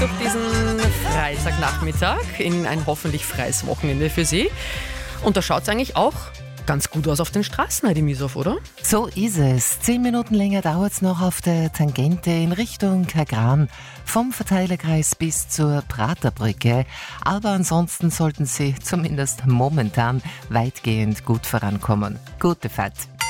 durch diesen Freitagnachmittag in ein hoffentlich freies Wochenende für Sie. Und da schaut es eigentlich auch ganz gut aus auf den Straßen, Heidi Mieshoff, oder? So ist es. 10 Minuten länger dauert es noch auf der Tangente in Richtung Kagran, vom Verteilerkreis bis zur Praterbrücke. Aber ansonsten sollten Sie zumindest momentan weitgehend gut vorankommen. Gute Fahrt.